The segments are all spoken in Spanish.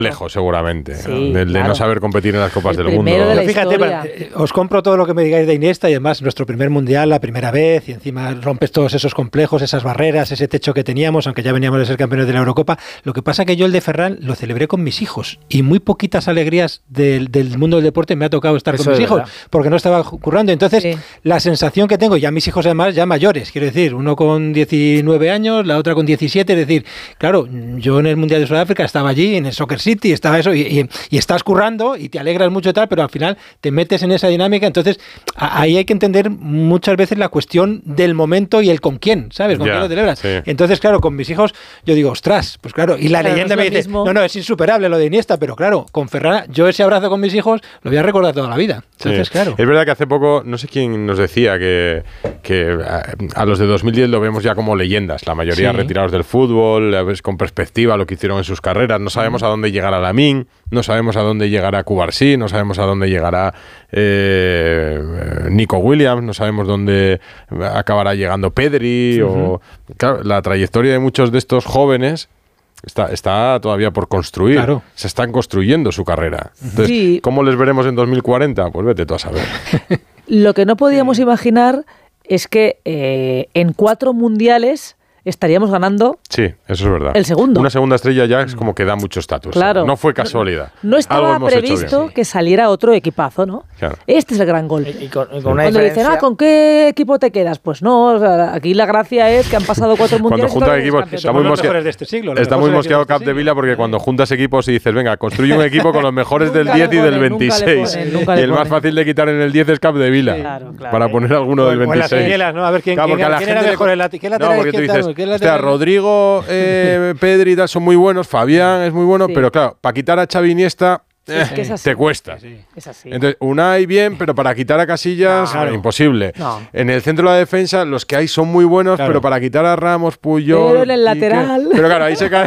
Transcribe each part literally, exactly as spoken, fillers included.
lejos seguramente, sí, ¿no? de, de claro. no saber competir en las Copas el del Mundo. De la Fíjate, para, eh, os compro todo lo que me digáis de Iniesta y además nuestro primer mundial, la primera vez, y encima rompes todos esos complejos, esas barreras, ese techo que teníamos, aunque ya veníamos de ser campeones de la Eurocopa. Lo que pasa que yo el de Ferran lo celebré con mis hijos y muy poquitas alegrías del, del mundo del deporte me ha tocado estar Eso con mis hijos verdad. porque no estaba currando. Entonces, sí. la sensación que tengo, ya mis hijos además ya mayores, quiero decir, uno con diecinueve años, la otra con diecisiete, es decir, claro, yo en el Mundial de Sudáfrica estaba allí, en el Soccer City, estaba eso, y, y, y estás currando y te alegras mucho y tal, pero al final te metes en esa dinámica, entonces a, ahí hay que entender muchas veces la cuestión del momento y el con quién, ¿sabes? Con ya, quién lo celebras. Sí. Entonces, claro, con mis hijos yo digo, ostras, pues claro, y la claro, leyenda no me es dice, mismo. no, no, es insuperable lo de Iniesta, pero claro, con Ferran, yo ese abrazo con mis hijos lo voy a recordar toda la vida. Entonces, sí. claro. Es verdad que hace poco, no sé quién nos decía que, que a, a los de dos mil diez lo vemos ya como leyendas, la mayoría Sí. retirados del fútbol, a veces con perspectiva lo que hicieron en sus carreras, no sabemos mm. a dónde llegará Lamine, no sabemos a dónde llegará Cubarsí, no sabemos a dónde llegará eh, Nico Williams, no sabemos dónde acabará llegando Pedri, uh-huh. o claro, la trayectoria de muchos de estos jóvenes Está, está todavía por construir. Claro. Se están construyendo su carrera. Entonces, sí. ¿cómo les veremos en dos mil cuarenta? Pues vete tú a saber. Lo que no podíamos imaginar es que eh, en cuatro mundiales estaríamos ganando sí, eso es verdad. el segundo. Una segunda estrella ya es como que da mucho estatus. Claro. No fue casualidad. No, no estaba previsto que saliera otro equipazo, ¿no? Claro. Este es el gran gol. Y, y con, y con una Cuando diferencia... dicen, ah, ¿con qué equipo te quedas? Pues no, o sea, aquí la gracia es que han pasado cuatro mundiales. Cuando juntas equipos, está muy, mosque... de este siglo, está muy mosqueado este Capdevila porque cuando juntas equipos y dices, venga, construye un equipo con los mejores del diez y del veintiséis. Y el más fácil de quitar en el diez es Capdevila. Claro, claro. Para poner alguno del veintiséis. O en las quielas, ¿no? A ver quién, claro, quién, quién era mejor. El, ¿Qué lateral no, porque tú dices, ¿qué hostia, Rodrigo, eh, Pedri y tal son muy buenos, Fabián es muy bueno, sí. pero claro, para quitar a Xavi Iniesta eh, es que es así. Te cuesta. Sí, sí. Es así. Entonces, Unai bien, pero para quitar a Casillas, no, claro. imposible. No. En el centro de la defensa, los que hay son muy buenos, claro. pero para quitar a Ramos, Puyol... Pero en el lateral... Pero claro, ahí se cae...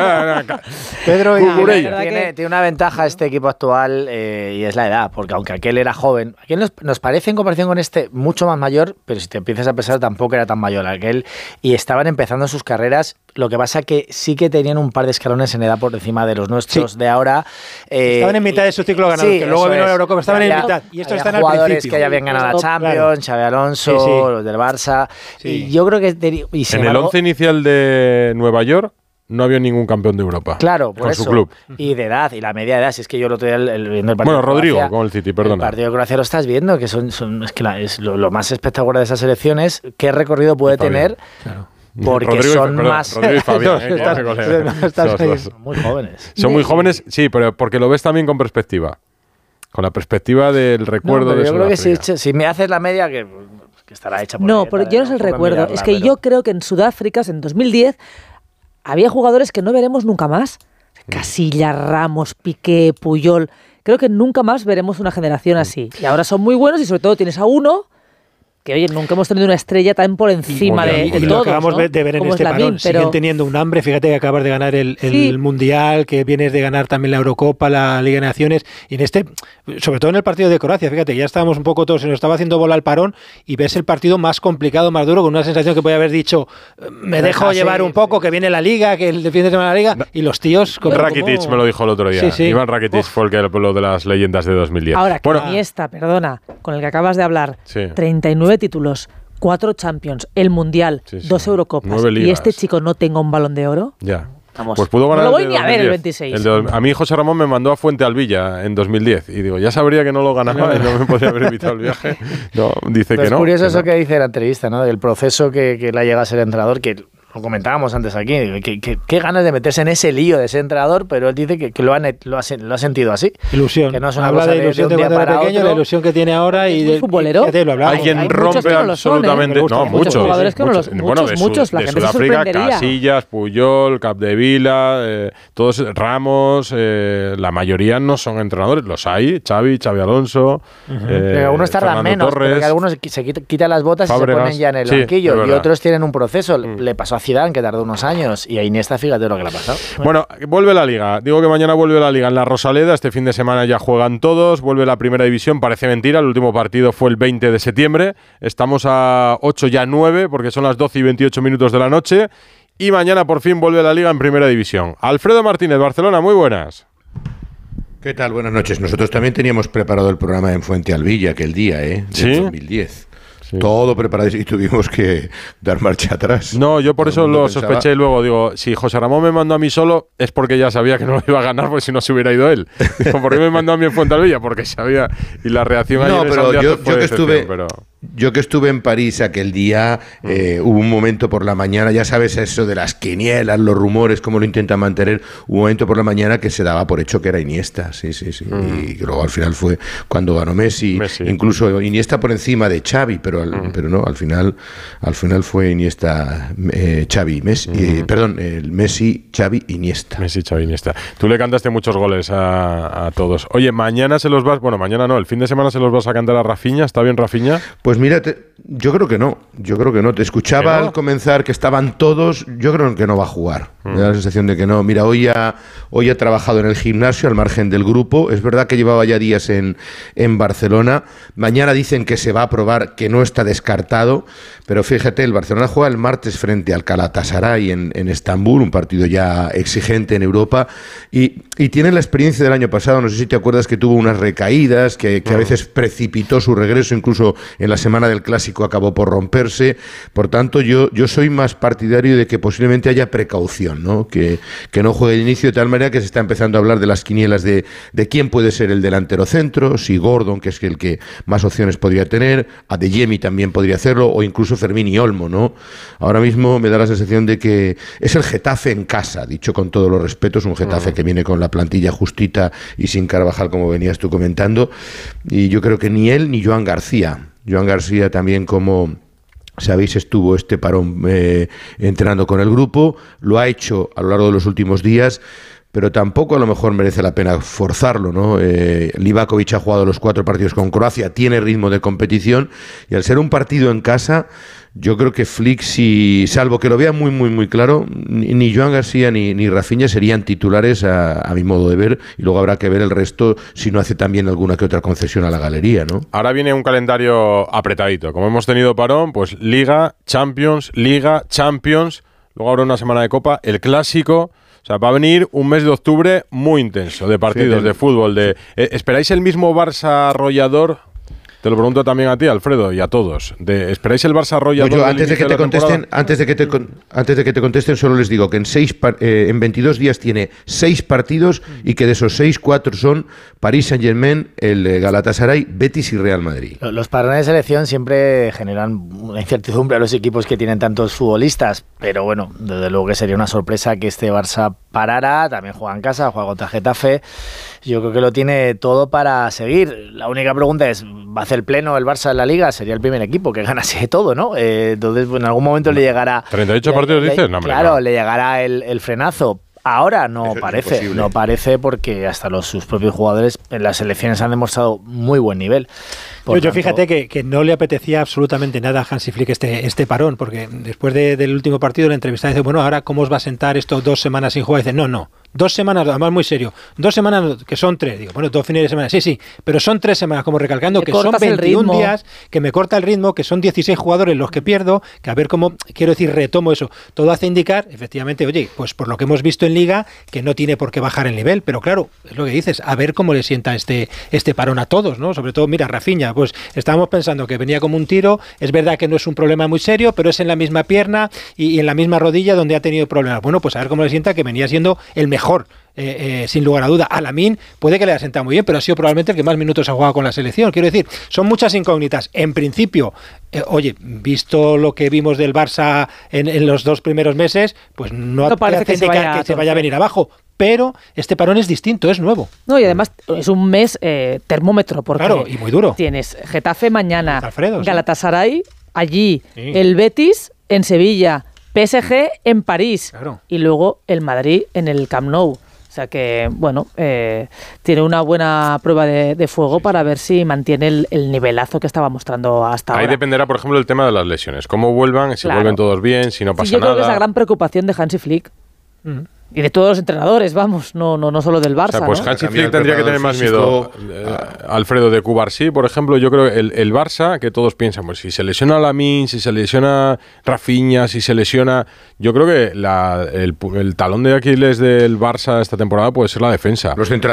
Pedro y... Tiene, tiene, tiene una ventaja este equipo actual eh, y es la edad, porque aunque aquel era joven, aquel nos, nos parece en comparación con este mucho más mayor, pero si te empiezas a pensar tampoco era tan mayor aquel, y estaban empezando sus carreras, lo que pasa que sí que tenían un par de escalones en edad por encima de los nuestros sí. de ahora. Eh, estaban en mitad de su ciclo ganador, sí, que luego vino la Eurocopa, estaban había, en mitad. Y estos están al principio. Jugadores que ya habían ganado la Champions, claro. Xabi Alonso, sí, sí. los del Barça. Sí. Y yo creo que... Y en embargo, el once inicial de Nueva York no había ningún campeón de Europa. Claro, por con eso. Su club. Y de edad, y la media edad. Si es que yo lo estoy viendo el, el partido. Bueno, Rodrigo, Croacia, con el City, perdona. El partido de Croacia lo estás viendo, que son, son es que la, es lo, lo más espectacular de esas selecciones. ¿Qué recorrido puede tener? Claro. Porque Rodrigo son y, perdón, más... Rodrigo y Fabián, ¿eh? estás, no, estás son, son muy jóvenes. Son muy jóvenes, sí, pero porque lo ves también con perspectiva. Con la perspectiva del recuerdo no, de yo Sudáfrica. creo que si, si me haces la media, que, que estará hecha por No, ahí, pero yo no es el recuerdo. Mirarla, es que pero... yo creo que en Sudáfrica, en dos mil diez, había jugadores que no veremos nunca más. Casillas, Ramos, Piqué, Puyol. Creo que nunca más veremos una generación así. Y ahora son muy buenos y sobre todo tienes a uno... que oye, nunca hemos tenido una estrella tan por encima de, de y todos, lo acabamos ¿no? de ver en Como este Lamine, parón, pero... siguen teniendo un hambre, fíjate que acabas de ganar el, el sí. Mundial, que vienes de ganar también la Eurocopa, la Liga de Naciones, y en este, sobre todo en el partido de Croacia, fíjate, ya estábamos un poco todos, se nos estaba haciendo bola el parón, y ves el partido más complicado, más duro, con una sensación que podía haber dicho, me dejo sí, llevar un poco, sí. que viene la Liga, que el fin de semana la Liga, y los tíos... Como, Rakitic como... me lo dijo el otro día, sí, sí. Iván Rakitic Uf. fue el que lo de las leyendas de dos mil diez. Ahora, bueno, Iniesta, perdona, con el que acabas de hablar, sí. treinta y nueve títulos, cuatro Champions, el Mundial, sí, sí. dos Eurocopas, y este chico no tenga un Balón de Oro. Ya. Vamos, pues pudo ganar no lo voy el ni a ver el veintiséis. El de, a mí José Ramón me mandó a Fuente Alvilla en dos mil diez y digo, ya sabría que no lo ganaba no, y no me podía haber evitado el viaje. No, dice pues que no. Es curioso que eso no. que dice la entrevista, ¿no? Del proceso que, que le llega a ser entrenador, que lo comentábamos antes aquí, que, que, que ganas de meterse en ese lío de ser entrenador, pero él dice que, que lo, han, lo, ha, lo ha sentido así. Ilusión. Que no es una habla cosa de ilusión de, de cuando era pequeño, otro. La ilusión que tiene ahora y del futbolero. Alguien hay rompe no absolutamente. Son, ¿eh? No, muchos. Jugadores que no muchos. los, Bueno, muchos, de, muchos. Su, La de gente Sudáfrica, se Casillas, Puyol, Capdevila, eh, todos Ramos, eh, la mayoría no son entrenadores. Los hay, Xavi, Xavi Alonso. Uh-huh. eh, pero algunos tardan menos, Torres, porque algunos se quitan las botas Fábregas, y se ponen ya en el sí, banquillo. Y otros tienen un proceso. Mm. Le pasó a Zidane, que tardó unos años, y a Iniesta, fíjate lo que le ha pasado. Bueno, vuelve la Liga. Digo que mañana vuelve la Liga en la Rosaleda. Este fin de semana ya juegan todos. Vuelve la Primera División. Parece mentira. El último partido fue el veinte de septiembre. Estamos a ocho, ya nueve, porque son las doce y veintiocho minutos de la noche. Y mañana por fin vuelve la Liga en Primera División. Alfredo Martínez, Barcelona, muy buenas. ¿Qué tal? Buenas noches. Nosotros también teníamos preparado el programa en Fuente Alvilla aquel día, ¿eh? De ¿Sí? dos mil diez. Sí. Todo preparado y tuvimos que dar marcha atrás. No, yo por Todo eso lo pensaba... sospeché y luego digo, si José Ramón me mandó a mí solo es porque ya sabía que no lo iba a ganar, pues si no se hubiera ido él. Digo, ¿por qué me mandó a mí en Fuentealbilla? Porque sabía. Y la reacción no, ayer pero en yo, fue yo que estuve, pero... yo que estuve en París aquel día, eh, hubo un momento por la mañana, ya sabes eso de las quinielas, los rumores, cómo lo intentan mantener, un momento por la mañana que se daba por hecho que era Iniesta, sí, sí, sí. Mm. Y luego al final fue cuando ganó Messi, Messi. Incluso Iniesta por encima de Xavi, pero, al, mm. pero no, al final, al final fue Iniesta, eh, Xavi, Messi, mm. eh, perdón, el Messi, Xavi, Iniesta. Messi, Xavi, Iniesta. Tú le cantaste muchos goles a, a todos. Oye, mañana se los vas, bueno, mañana no, el fin de semana se los vas a cantar a Rafinha, ¿está bien Rafinha? Pues mira, te, yo creo que no, yo creo que no. Te escuchaba no? al comenzar que estaban todos, yo creo que no va a jugar. Mm. Me da la sensación de que no. Mira, hoy ha, hoy ha trabajado en el gimnasio al margen del grupo. Es verdad que llevaba ya días en, en Barcelona. Mañana dicen que se va a probar, que no está descartado. Pero fíjate, el Barcelona juega el martes frente al Galatasaray en, en Estambul, un partido ya exigente en Europa. Y, y tiene la experiencia del año pasado. No sé si te acuerdas que tuvo unas recaídas, que, que mm. a veces precipitó su regreso, incluso en la semana del Clásico acabó por romperse. Por tanto, yo, yo soy más partidario de que posiblemente haya precaución, ¿no? Que, que no juegue de inicio, de tal manera que se está empezando a hablar de las quinielas de, de quién puede ser el delantero centro, si Gordon, que es el que más opciones podría tener, Adeyemi también podría hacerlo, o incluso Fermín y Olmo, ¿no? Ahora mismo me da la sensación de que es el Getafe en casa, dicho con todos los respetos, un Getafe uh-huh. que viene con la plantilla justita y sin Carvajal, como venías tú comentando, y yo creo que ni él ni Joan García. Joan García también, como sabéis, estuvo este parón eh, entrenando con el grupo, lo ha hecho a lo largo de los últimos días, pero tampoco a lo mejor merece la pena forzarlo, ¿no? Eh, Livakovic ha jugado los cuatro partidos con Croacia, tiene ritmo de competición, y al ser un partido en casa, yo creo que Flick, si, salvo que lo vea muy, muy, muy claro, ni, ni Joan García ni, ni Rafinha serían titulares a, a mi modo de ver, y luego habrá que ver el resto si no hace también alguna que otra concesión a la galería, ¿no? Ahora viene un calendario apretadito. Como hemos tenido parón, pues Liga, Champions, Liga, Champions, luego habrá una semana de Copa, el Clásico. O sea, va a venir un mes de octubre muy intenso de partidos, sí, de fútbol. De, eh, ¿Esperáis el mismo Barça arrollador? Te lo pregunto también a ti, Alfredo, y a todos. De, ¿Esperáis el Barça arrollador? No, yo, antes de que te contesten, antes de que te antes de que te contesten, solo les digo que en seis eh, en veintidós días tiene seis partidos y que de esos seis, cuatro son París Saint-Germain, el Galatasaray, Betis y Real Madrid. Los parones de selección siempre generan una incertidumbre a los equipos que tienen tantos futbolistas, pero bueno, desde luego que sería una sorpresa que este Barça parara. También juega en casa, juega contra Getafe. Yo creo que lo tiene todo para seguir. La única pregunta es, ¿va a hacer pleno el Barça en la Liga? Sería el primer equipo que ganase todo, ¿no? Eh, entonces, pues, en algún momento le llegará... ¿treinta y ocho le, partidos le, dices? No, hombre, claro, no. le llegará el, el frenazo. Ahora no Eso parece, no parece porque hasta los sus propios jugadores en las selecciones han demostrado muy buen nivel. Yo, yo fíjate que, que no le apetecía absolutamente nada a Hansi Flick este, este parón, porque después de, del último partido la entrevista dice, bueno, ahora ¿cómo os va a sentar estos dos semanas sin jugar? Y dice, no, no, dos semanas, además muy serio, dos semanas que son tres, digo, bueno, dos fines de semana, sí, sí, pero son tres semanas, como recalcando que son veintiún días, que me corta el ritmo, que son dieciséis jugadores los que pierdo, que a ver cómo, quiero decir, retomo eso. Todo hace indicar, efectivamente, oye, pues por lo que hemos visto en Liga, que no tiene por qué bajar el nivel, pero claro, es lo que dices, a ver cómo le sienta este, este parón a todos, ¿no? Sobre todo, mira, Rafinha, pues estábamos pensando que venía como un tiro, es verdad que no es un problema muy serio, pero es en la misma pierna y, y en la misma rodilla donde ha tenido problemas. Bueno, pues a ver cómo le sienta, que venía siendo el mejor, eh, eh, sin lugar a duda. A Lamine puede que le haya sentado muy bien, pero ha sido probablemente el que más minutos ha jugado con la selección. Quiero decir, son muchas incógnitas. En principio, eh, oye, visto lo que vimos del Barça en, en los dos primeros meses, pues no, no parece que se vaya, que se vaya a venir abajo. Pero este parón es distinto, es nuevo. No, y además es un mes eh, termómetro, porque claro, y muy duro. Tienes Getafe mañana, Alfredo, Galatasaray, sí. allí, sí. el Betis en Sevilla, P S G en París, claro. y luego el Madrid en el Camp Nou. O sea que, bueno, eh, tiene una buena prueba de, de fuego para ver si mantiene el, el nivelazo que estaba mostrando hasta Ahí ahora. Ahí dependerá, por ejemplo, el tema de las lesiones. Cómo vuelvan, si claro. vuelven todos bien, si no pasa sí, yo nada. Yo creo que es la gran preocupación de Hansi Flick. Mm. Y de todos los entrenadores, vamos, no no no solo del Barça. O sea, pues ¿no? Hansi Flick tendría que tener más miedo. Eh, Alfredo, de Cubarsí, por ejemplo, yo creo que el, el Barça, que todos piensan, pues si se lesiona Lamine, si se lesiona Rafinha, si se lesiona... Yo creo que la, el, el talón de Aquiles del Barça esta temporada puede ser la defensa. Los